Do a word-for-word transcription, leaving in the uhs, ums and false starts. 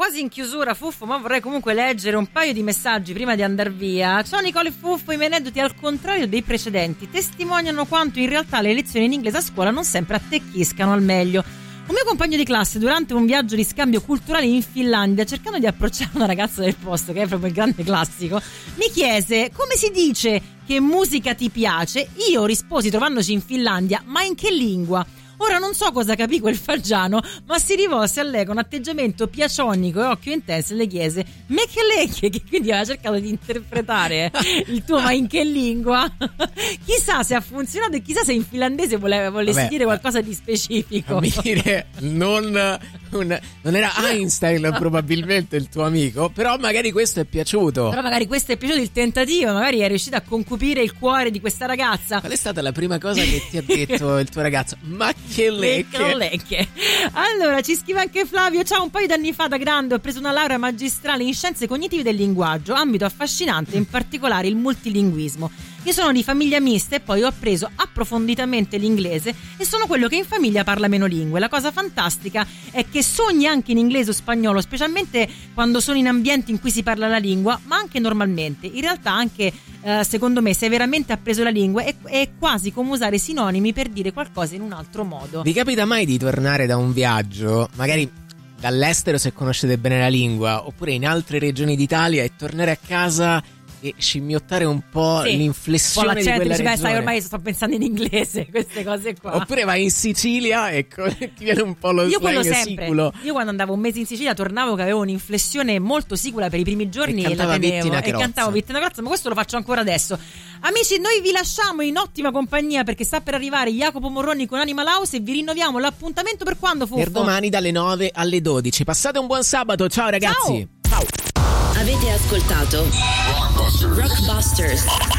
quasi in chiusura, Fuffo, ma vorrei comunque leggere un paio di messaggi prima di andar via. Ciao Nicole e Fuffo, i miei aneddoti, al contrario dei precedenti, testimoniano quanto in realtà le lezioni in inglese a scuola non sempre attecchiscano al meglio. Un mio compagno di classe, durante un viaggio di scambio culturale in Finlandia, cercando di approcciare una ragazza del posto, che è proprio il grande classico, mi chiese come si dice che musica ti piace. Io risposi, trovandoci in Finlandia, ma in che lingua? Ora non so cosa capì quel fagiano, ma si rivolse a lei con atteggiamento piacionico e occhio intenso e le chiese me che lei, che quindi aveva cercato di interpretare il tuo ma in che lingua. Chissà se ha funzionato e chissà se in finlandese voleva, volessi Vabbè, dire qualcosa di specifico. Fammi dire, non, un, non era Einstein probabilmente il tuo amico, però magari questo è piaciuto. Però magari questo è piaciuto, il tentativo, magari è riuscito a concupire il cuore di questa ragazza. Qual è stata la prima cosa che ti ha detto il tuo ragazzo? Ma che lecche. lecche. Allora ci scrive anche Flavio: ciao, un paio d'anni fa da grande ho preso una laurea magistrale in scienze cognitive del linguaggio, ambito affascinante, in particolare il multilinguismo. Io sono di famiglia mista e poi ho appreso approfonditamente l'inglese e sono quello che in famiglia parla meno lingue. La cosa fantastica è che sogni anche in inglese o spagnolo, specialmente quando sono in ambienti in cui si parla la lingua, ma anche normalmente. In realtà anche eh, secondo me, se hai veramente appreso la lingua, è, è quasi come usare sinonimi per dire qualcosa in un altro modo. Vi capita mai di tornare da un viaggio, magari dall'estero se conoscete bene la lingua, oppure in altre regioni d'Italia, e tornare a casa e scimmiottare un po' sì, l'inflessione po' di quella dici, regione? Beh, sai, ormai sto pensando in inglese, queste cose qua. Oppure vai in Sicilia e ti viene un po' lo io slang sempre. siculo. Io quando andavo un mese in Sicilia tornavo che avevo un'inflessione molto sicula per i primi giorni e, e la tenevo e cantavo Vittina Crozza, ma questo lo faccio ancora adesso. Amici, noi vi lasciamo in ottima compagnia perché sta per arrivare Jacopo Morroni con Animal House e vi rinnoviamo l'appuntamento per quando, Fuffo? Per domani dalle nove alle dodici. Passate un buon sabato, ciao ragazzi. Ciao. Ciao. Avete ascoltato Rockbusters,